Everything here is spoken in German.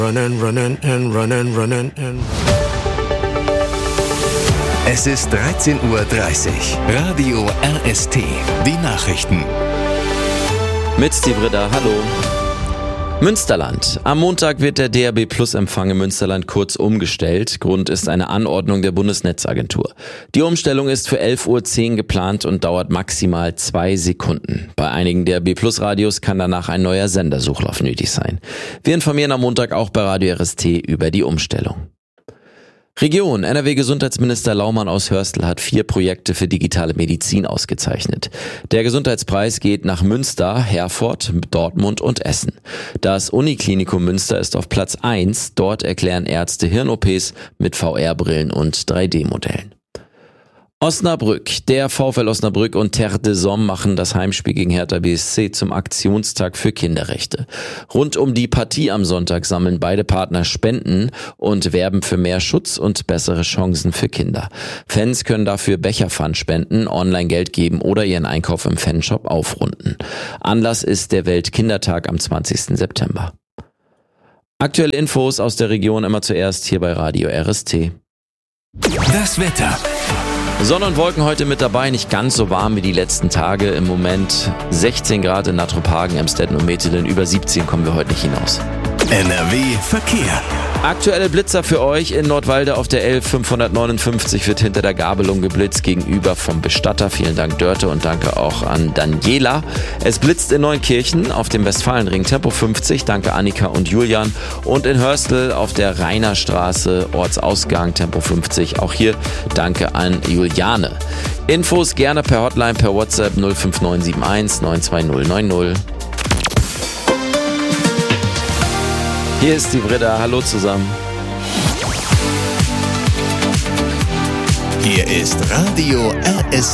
Es ist 13:30 Uhr. Radio RST. Die Nachrichten. Mit Steve Ritter, hallo. Münsterland. Am Montag wird der DAB+-Empfang im Münsterland kurz umgestellt. Grund ist eine Anordnung der Bundesnetzagentur. Die Umstellung ist für 11:10 Uhr geplant und dauert maximal 2 Sekunden. Bei einigen DAB+-Radios kann danach ein neuer Sendersuchlauf nötig sein. Wir informieren am Montag auch bei Radio RST über die Umstellung. Region. NRW-Gesundheitsminister Laumann aus Hörstel hat 4 Projekte für digitale Medizin ausgezeichnet. Der Gesundheitspreis geht nach Münster, Herford, Dortmund und Essen. Das Uniklinikum Münster ist auf Platz 1. Dort erklären Ärzte Hirn-OPs mit VR-Brillen und 3D-Modellen. Osnabrück. Der VfL Osnabrück und Terre de Somme machen das Heimspiel gegen Hertha BSC zum Aktionstag für Kinderrechte. Rund um die Partie am Sonntag sammeln beide Partner Spenden und werben für mehr Schutz und bessere Chancen für Kinder. Fans können dafür Becherpfand spenden, online Geld geben oder ihren Einkauf im Fanshop aufrunden. Anlass ist der Weltkindertag am 20. September. Aktuelle Infos aus der Region immer zuerst hier bei Radio RST. Das Wetter. Sonne und Wolken heute mit dabei, nicht ganz so warm wie die letzten Tage. Im Moment 16 Grad in Natruphagen, Emstetten und Metelen, über 17 kommen wir heute nicht hinaus. NRW Verkehr. Aktuelle Blitzer für euch in Nordwalde auf der L559 wird hinter der Gabelung geblitzt gegenüber vom Bestatter. Vielen Dank Dörte und danke auch an Daniela. Es blitzt in Neunkirchen auf dem Westfalenring Tempo 50. Danke Annika und Julian. Und in Hörstel auf der Rainerstraße Ortsausgang Tempo 50. Auch hier danke an Juliane. Infos gerne per Hotline, per WhatsApp 05971 92090. Hier ist Steve Ritter, hallo zusammen. Hier ist Radio RST.